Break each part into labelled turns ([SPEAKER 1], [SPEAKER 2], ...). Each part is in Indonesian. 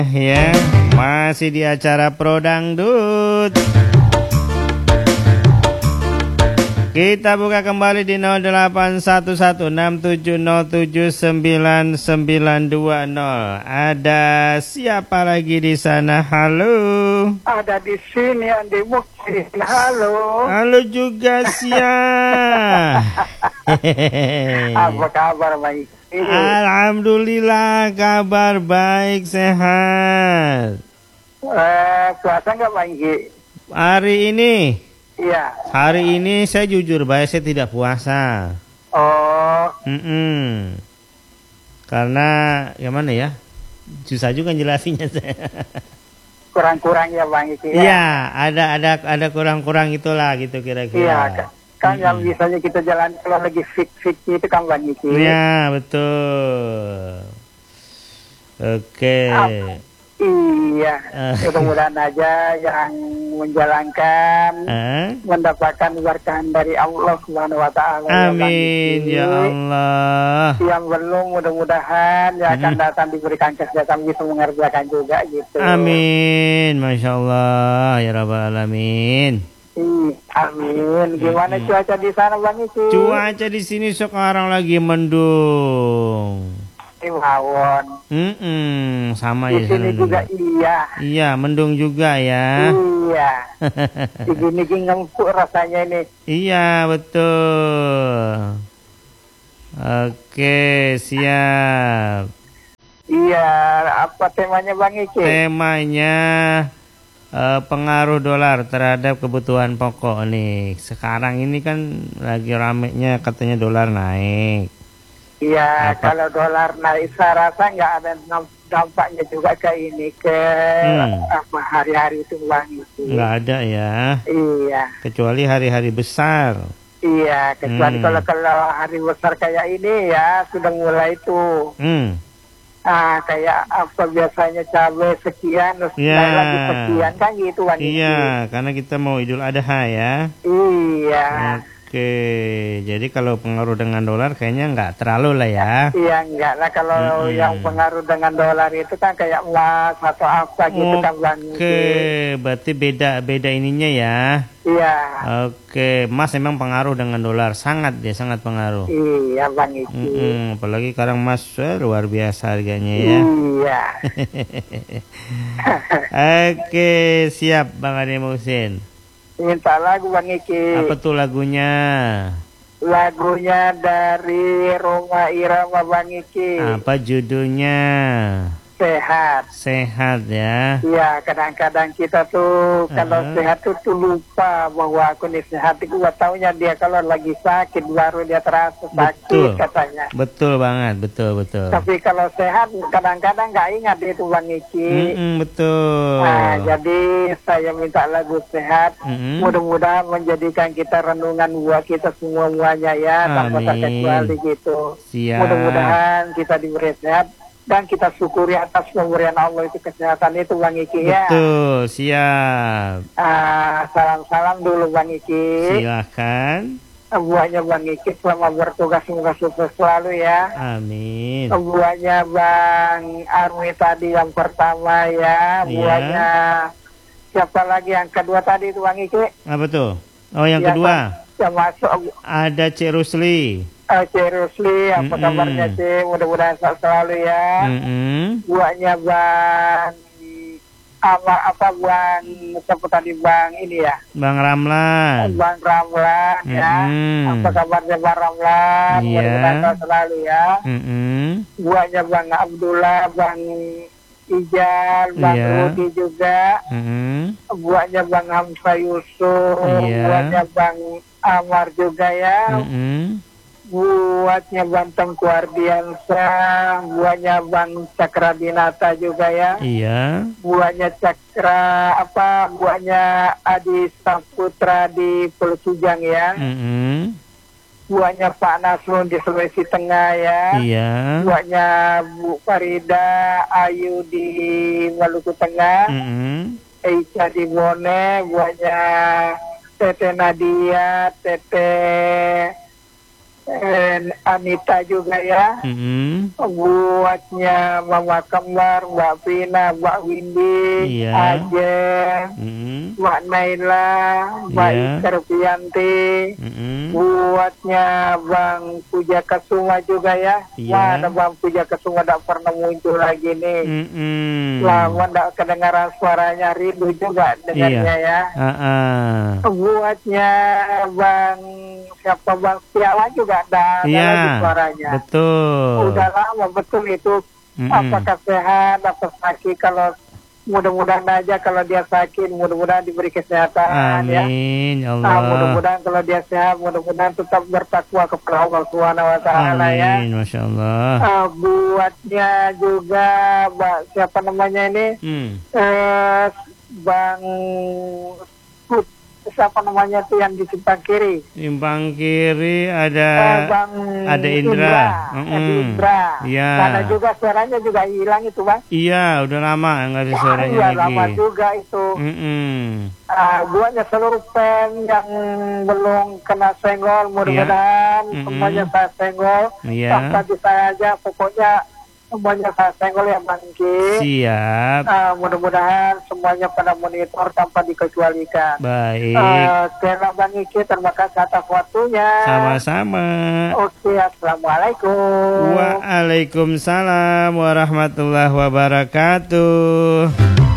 [SPEAKER 1] Ya, masih di acara Pro Dangdut. Kita buka kembali di 081167079920. Ada siapa lagi di sana? Halo.
[SPEAKER 2] Ada di sini Andi Muksin. Halo.
[SPEAKER 1] Halo juga siapa?
[SPEAKER 2] Apa kabar Bang Iki?
[SPEAKER 1] Alhamdulillah kabar baik sehat.
[SPEAKER 2] Puasa nggak Bang Iki?
[SPEAKER 1] Hari ini.
[SPEAKER 2] Iya.
[SPEAKER 1] Hari ini saya jujur baik saya tidak puasa.
[SPEAKER 2] Oh.
[SPEAKER 1] Karena gimana ya? Susah juga jelasinnya saya.
[SPEAKER 2] Kurang-kurang ya Bang Iki.
[SPEAKER 1] Iya, ada kurang-kurang itulah gitu kira-kira.
[SPEAKER 2] Iya, kan yang biasanya kita jalan kalau lagi fit itu kan Bang Iki.
[SPEAKER 1] Iya, betul. Oke.
[SPEAKER 2] Iya, mudah-mudahan aja yang menjalankan mendapatkan berkah dari Allah Subhanahu wa taala.
[SPEAKER 1] Amin ya Allah.
[SPEAKER 2] Yang belum mudah-mudahan ya akan datang diberikan kesehatan bisa mengerjakan juga gitu.
[SPEAKER 1] Amin, Masya Allah ya Rabbal Alamin.
[SPEAKER 2] Amin. Gimana cuaca di sana Bang Iki?
[SPEAKER 1] Cuaca di sini sekarang lagi mendung.
[SPEAKER 2] Mawon.
[SPEAKER 1] Sama
[SPEAKER 2] di
[SPEAKER 1] ya.
[SPEAKER 2] Di sini juga iya.
[SPEAKER 1] Iya, mendung juga ya.
[SPEAKER 2] Iya. Begini ngempuk rasanya ini.
[SPEAKER 1] Iya, betul. Oke, siap.
[SPEAKER 2] Iya, apa temanya Bang Iki?
[SPEAKER 1] Temanya pengaruh dolar terhadap kebutuhan pokok nih. Sekarang ini kan lagi ramenya katanya dolar naik.
[SPEAKER 2] Iya, kalau dolar naik saya rasa nggak ada dampaknya juga ke ini apa hari-hari itu Bang Iki.
[SPEAKER 1] Nggak ada ya.
[SPEAKER 2] Iya.
[SPEAKER 1] Kecuali hari-hari besar.
[SPEAKER 2] Iya, kecuali kalau hari besar kayak ini ya sudah mulai tuh. Kayak apa biasanya cabai sekian, terus naik lagi sekian kan gitu Bang Iki.
[SPEAKER 1] Iya, karena kita mau Idul Adha ya.
[SPEAKER 2] Iya.
[SPEAKER 1] Oke, jadi kalau pengaruh dengan dolar kayaknya nggak terlalu lah ya.
[SPEAKER 2] Iya, enggak lah kalau yang pengaruh dengan dolar itu kan kayak emas atau apa gitu kan Bang.
[SPEAKER 1] Oke, berarti beda ininya ya.
[SPEAKER 2] Iya.
[SPEAKER 1] Oke, emas memang pengaruh dengan dolar, sangat pengaruh.
[SPEAKER 2] Iya Bang Iki.
[SPEAKER 1] Apalagi sekarang emas luar biasa harganya ya.
[SPEAKER 2] Iya.
[SPEAKER 1] Oke, siap Bang Ade Muhsin.
[SPEAKER 2] Minta lagu Bang Iki.
[SPEAKER 1] Apa tuh lagunya?
[SPEAKER 2] Lagunya dari Roma Irama Bang Iki.
[SPEAKER 1] Apa judulnya?
[SPEAKER 2] Sehat.
[SPEAKER 1] Sehat ya.
[SPEAKER 2] Iya, kadang-kadang kita tuh kalau sehat tuh lupa bahwa aku nih sehat. Itu gak taunya dia kalau lagi sakit baru dia terasa sakit katanya.
[SPEAKER 1] Betul banget, betul.
[SPEAKER 2] Tapi kalau sehat kadang-kadang nggak ingat itu Bang Iki.
[SPEAKER 1] Betul.
[SPEAKER 2] Nah, jadi saya minta lagu sehat. Mudah-mudahan menjadikan kita renungan buat kita semuanya ya, tanpa terkecuali gitu.
[SPEAKER 1] Siap.
[SPEAKER 2] Mudah-mudahan kita diberi sehat. Dan kita syukuri atas pemberian Allah itu kesehatan itu Bang Iki ya.
[SPEAKER 1] Betul, siap.
[SPEAKER 2] Salam-salam dulu Bang Iki.
[SPEAKER 1] Silakan.
[SPEAKER 2] Buahnya Bang Iki selama bertugas semoga sukses selalu ya.
[SPEAKER 1] Amin.
[SPEAKER 2] Buahnya Bang Armi tadi yang pertama ya. Buahnya siapa lagi yang kedua tadi itu Bang Iki?
[SPEAKER 1] Apa tuh? Oh yang kedua.
[SPEAKER 2] Yang masuk.
[SPEAKER 1] Ada Cik Rusli.
[SPEAKER 2] Cik Rusli, apa kabarnya Cik? Mudah-mudahan selalu ya. Buahnya Bang Bang siapa tadi Bang ini ya?
[SPEAKER 1] Bang Ramlan.
[SPEAKER 2] Bang Ramlan ya. Apa kabarnya Bang Ramlan? Mudah-mudahan selalu ya. Buahnya Bang Abdullah, Bang Ijal, Bang Rudi juga. Buahnya Bang Hamzah Yusuf. Buahnya Bang Amar juga ya. Buatnya Bang Tengku Ardiansyah, buahnya Bang Cakra Dinata juga ya.
[SPEAKER 1] Iya.
[SPEAKER 2] Buahnya buahnya Adi Saputra di Pulau Sujang ya. Buahnya Pak Nasrun di Sulawesi Tengah ya.
[SPEAKER 1] Iya.
[SPEAKER 2] Buahnya Bu Farida Ayu di Maluku Tengah. Eica di Bone, buahnya Tete Nadia, Tete Anita juga ya. Buatnya Mama Kembar, Mbak Vina, Mbak Windy, Ajen, Mbak Naila, Mbak Iker Pianti. Buatnya Bang Puja Kesuma juga ya. Mana Bang Puja Kesuma tidak pernah muncul lagi nih. Lama tidak kedengaran suaranya, rindu juga dengarnya ya. Buatnya Bang siapa Bang Piala juga ada lagi suaranya.
[SPEAKER 1] Betul.
[SPEAKER 2] Udah lama betul itu. Apakah sehat, apa sakit? Kalau mudah-mudahan aja kalau dia sakit, mudah-mudahan diberi kesehatan.
[SPEAKER 1] Amin, ya Allah.
[SPEAKER 2] Mudah-mudahan kalau dia sehat, mudah-mudahan tetap bertakwa kepada Allah Subhanahu Wa Taala ya.
[SPEAKER 1] Amin, Masya Allah.
[SPEAKER 2] Buatnya juga siapa namanya ini? Bang siapa namanya tuh yang di simpang kiri?
[SPEAKER 1] Simpang kiri ada Indra.
[SPEAKER 2] Indra.
[SPEAKER 1] Iya.
[SPEAKER 2] Karena juga suaranya juga hilang itu Bang.
[SPEAKER 1] Iya, udah lama nggak ada suaranya lagi.
[SPEAKER 2] Lama juga itu. Buatnya seluruh pen yang belum kena senggol, mudah-mudahan semuanya saya senggol. Tanpa bisa aja, pokoknya semuanya saya senggol ya Bang Ki.
[SPEAKER 1] Siap.
[SPEAKER 2] Mudah-mudahan semuanya pada monitor tanpa dikecualikan.
[SPEAKER 1] Baik.
[SPEAKER 2] Karena Bang Ki, terima kasih atas waktunya.
[SPEAKER 1] Sama-sama.
[SPEAKER 2] Oke, assalamualaikum.
[SPEAKER 1] Waalaikumsalam warahmatullahi wabarakatuh.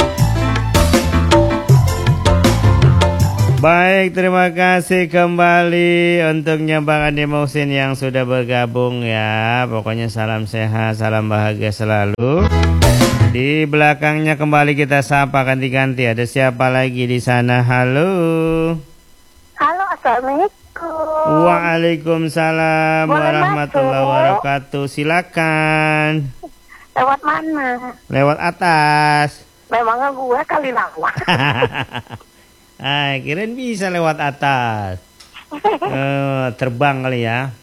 [SPEAKER 1] Baik, terima kasih kembali untuk Bang Andi Muhsin yang sudah bergabung ya. Pokoknya salam sehat, salam bahagia selalu. Di belakangnya kembali kita sapa ganti-ganti. Ada siapa lagi di sana? Halo.
[SPEAKER 3] Halo, assalamualaikum.
[SPEAKER 1] Waalaikumsalam warahmatullahi wabarakatuh. Silakan.
[SPEAKER 3] Lewat mana?
[SPEAKER 1] Lewat atas.
[SPEAKER 3] Memangnya gue kali lama.
[SPEAKER 1] Kirain bisa lewat atas. Terbang kali ya.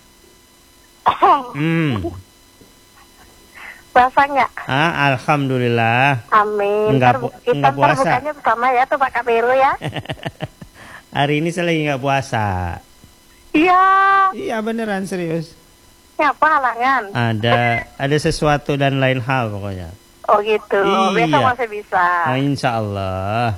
[SPEAKER 3] Puasa nggak?
[SPEAKER 1] Alhamdulillah.
[SPEAKER 3] Amin.
[SPEAKER 1] Enggak puasa.
[SPEAKER 3] Bukanya bersama ya tuh Pak Kapiru ya.
[SPEAKER 1] Hari ini saya lagi nggak puasa.
[SPEAKER 3] Iya.
[SPEAKER 1] Iya beneran serius.
[SPEAKER 3] Apa halangan?
[SPEAKER 1] Ada sesuatu dan lain hal pokoknya.
[SPEAKER 3] Oh gitu.
[SPEAKER 1] Iya.
[SPEAKER 3] Besok masih bisa.
[SPEAKER 1] Insya Allah.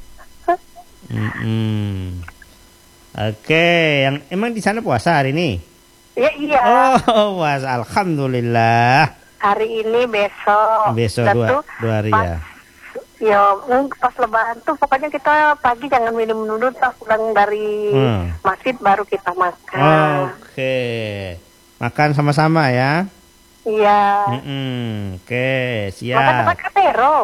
[SPEAKER 1] Oke, yang emang di sana puasa hari ini?
[SPEAKER 3] Iya.
[SPEAKER 1] Oh, puasa. Alhamdulillah.
[SPEAKER 3] Hari ini besok.
[SPEAKER 1] Besok dua hari ya.
[SPEAKER 3] Ya, pas lebaran tuh pokoknya kita pagi jangan minum dulu, pas pulang dari masjid baru kita makan.
[SPEAKER 1] Oke. Makan sama-sama ya.
[SPEAKER 3] Iya.
[SPEAKER 1] Oke, siap.
[SPEAKER 3] Makan tempat katero.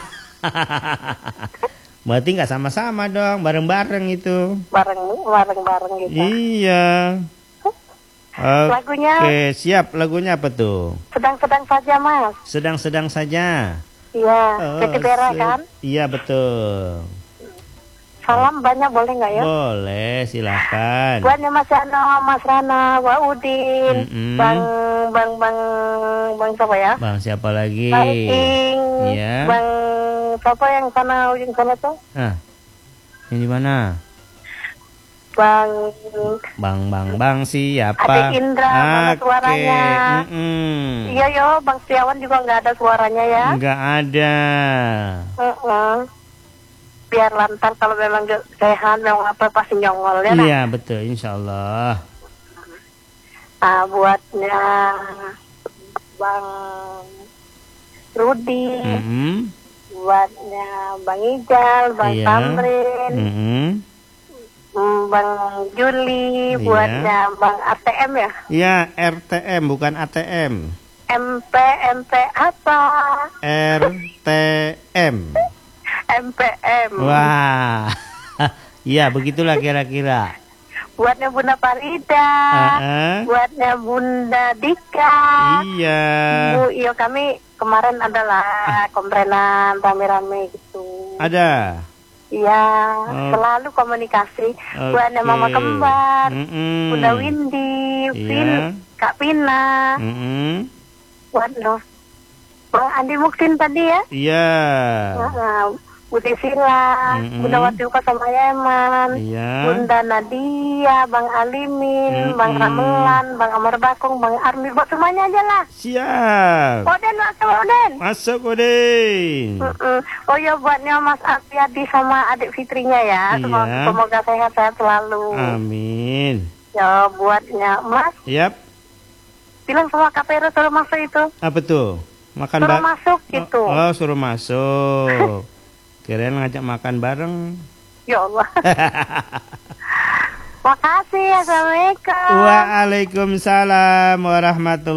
[SPEAKER 1] Berarti nggak sama-sama dong, bareng-bareng itu.
[SPEAKER 3] Bareng gitu.
[SPEAKER 1] Iya.
[SPEAKER 3] Lagunya.
[SPEAKER 1] Oke, siap. Lagunya apa tuh?
[SPEAKER 3] Sedang-sedang saja, Mas.
[SPEAKER 1] Sedang-sedang saja.
[SPEAKER 3] Iya, Peti Pera kan?
[SPEAKER 1] Iya, betul.
[SPEAKER 3] Salam banyak boleh nggak ya?
[SPEAKER 1] Boleh, silakan.
[SPEAKER 3] Buatnya Mas Ano, Mas Rana, Mbak Udin, Bang siapa ya?
[SPEAKER 1] Bang siapa lagi?
[SPEAKER 3] Bang Ing,
[SPEAKER 1] iya.
[SPEAKER 3] Bang siapa yang sana ujung sana tuh?
[SPEAKER 1] Yang di mana? Bang siapa?
[SPEAKER 3] Adik Indra, mana suaranya? Iya yo, Bang Setiawan juga nggak ada suaranya ya?
[SPEAKER 1] Nggak ada.
[SPEAKER 3] Biar lantar kalau memang sehat, memang apa pasti nyongol ya?
[SPEAKER 1] Iya betul, insya Allah.
[SPEAKER 3] Buatnya Bang Rudi, buatnya Bang Ijal, Bang Tamrin, Bang Juli, buatnya Bang ATM ya?
[SPEAKER 1] Iya, RTM bukan ATM.
[SPEAKER 3] MP apa?
[SPEAKER 1] RTM.
[SPEAKER 3] MPM.
[SPEAKER 1] Wah, iya begitulah kira-kira.
[SPEAKER 3] Buatnya Bunda Farida, buatnya Bunda Dika.
[SPEAKER 1] Iya.
[SPEAKER 3] Bu, iya kami kemarin adalah komprenan rame-rame gitu.
[SPEAKER 1] Ada.
[SPEAKER 3] Iya, selalu komunikasi. Buatnya Mama Kembar, Bunda Windy, Kak Pina. Buat Bang Andi Muhsin tadi ya?
[SPEAKER 1] Iya.
[SPEAKER 3] Budi Sila, Bunda Watiuka sama Yaman, Bunda Nadia, Bang Alimin, Bang Ramelan, Bang Amar Bakung, Bang Armi, buat semuanya aja lah.
[SPEAKER 1] Siap.
[SPEAKER 3] Oden, masuk Oden.
[SPEAKER 1] Masuk Oden.
[SPEAKER 3] Oh ya, buatnya Mas Arpiadi sama adik Fitrinya ya. Semoga sehat-sehat selalu.
[SPEAKER 1] Amin.
[SPEAKER 3] Ya, buatnya Mas.
[SPEAKER 1] Yap.
[SPEAKER 3] Bilang sama KPR suruh masuk itu.
[SPEAKER 1] Apa tuh? Makan
[SPEAKER 3] suruh masuk gitu.
[SPEAKER 1] Oh, suruh masuk. Kirain ngajak makan bareng.
[SPEAKER 3] Ya Allah. Makasih. Assalamualaikum.
[SPEAKER 1] Waalaikumsalam warahmatullahi